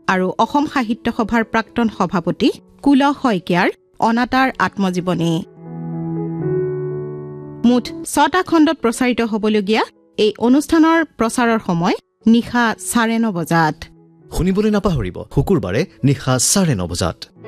আৰু অসম সাহিত্য সভাৰ প্ৰাক্তন সভাপতি কুল শইকীয়াৰ অনাতাঁৰ আত্মজীৱনী। মুঠ 6টা খণ্ডত প্ৰচাৰিত হ'বলগীয়া এই অনুষ্ঠানৰ প্ৰচাৰৰ সময় নিশা 9:30 বজাত। শুনিবলৈ নাপাহৰিব শুকুৰবাৰে নিশা 9:30 বজাত।